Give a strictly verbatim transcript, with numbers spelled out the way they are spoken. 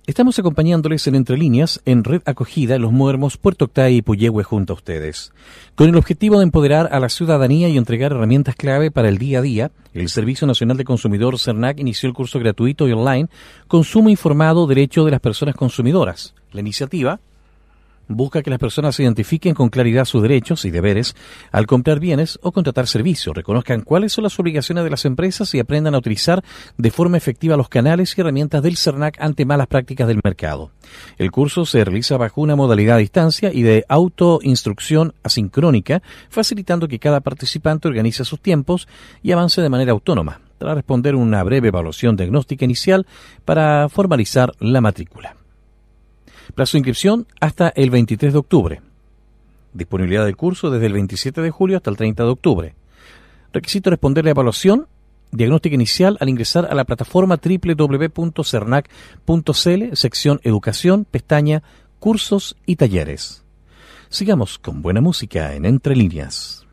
Estamos acompañándoles en Entre Líneas, en Red Acogida, en Los Muermos, Puerto Octay y Puyehue junto a ustedes. Con el objetivo de empoderar a la ciudadanía y entregar herramientas clave para el día a día, el Servicio Nacional de Consumidor CERNAC inició el curso gratuito y online Consumo Informado, Derecho de las Personas Consumidoras. La iniciativa busca que las personas se identifiquen con claridad sus derechos y deberes al comprar bienes o contratar servicios, reconozcan cuáles son las obligaciones de las empresas y aprendan a utilizar de forma efectiva los canales y herramientas del CERNAC ante malas prácticas del mercado. El curso se realiza bajo una modalidad a distancia y de autoinstrucción asincrónica, facilitando que cada participante organice sus tiempos y avance de manera autónoma, tras responder una breve evaluación diagnóstica inicial para formalizar la matrícula. Plazo de inscripción hasta el veintitrés de octubre. Disponibilidad del curso desde el veintisiete de julio hasta el treinta de octubre. Requisito: responder la evaluación diagnóstica inicial al ingresar a la plataforma doble u doble u doble u punto cernac punto c l, sección Educación, pestaña Cursos y Talleres. Sigamos con buena música en Entre Líneas.